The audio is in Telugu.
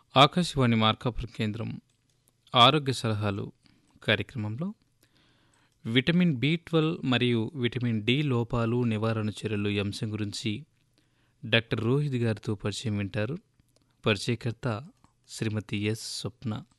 ఆకాశవాణి మార్కాపురం కేంద్రం ఆరోగ్య సలహాలు కార్యక్రమంలో విటమిన్ బి12 మరియు విటమిన్ డి లోపాలు నివారణ చర్యలు ఈ అంశం గురించి డాక్టర్ రోహిత్ గారితో పరిచయం వింటారు. పరిచయకర్త శ్రీమతి ఎస్ స్వప్న.